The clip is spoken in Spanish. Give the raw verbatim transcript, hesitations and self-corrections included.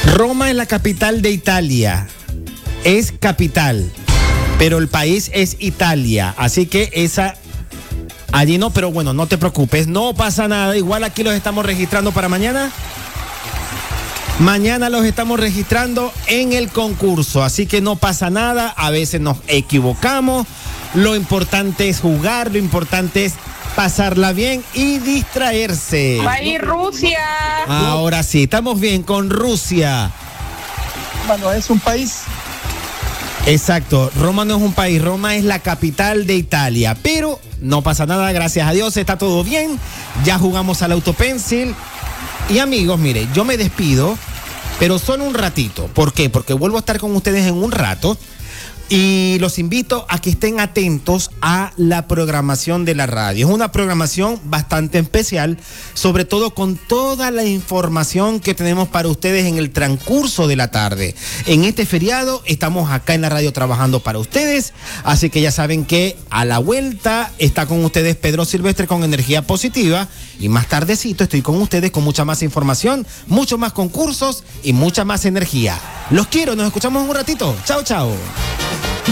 Roma es la capital de Italia. Es capital, pero el país es Italia. Así que esa... Allí no, pero bueno, no te preocupes, no pasa nada. Igual aquí los estamos registrando para mañana. Mañana los estamos registrando en el concurso, así que no pasa nada. A veces nos equivocamos. Lo importante es jugar, lo importante es pasarla bien y distraerse. Va a ir Rusia. Ahora sí, estamos bien con Rusia. Bueno, es un país. Exacto, Roma no es un país, Roma es la capital de Italia, pero no pasa nada, gracias a Dios, está todo bien, ya jugamos al Autopencil. Y amigos, mire, yo me despido, pero solo un ratito. ¿Por qué? Porque vuelvo a estar con ustedes en un rato. Y los invito a que estén atentos a la programación de la radio. Es una programación bastante especial, sobre todo con toda la información que tenemos para ustedes en el transcurso de la tarde. En este feriado estamos acá en la radio trabajando para ustedes, así que ya saben que a la vuelta está con ustedes Pedro Silvestre con energía positiva, y más tardecito estoy con ustedes con mucha más información, muchos más concursos y mucha más energía. Los quiero, nos escuchamos en un ratito. Chao, chao.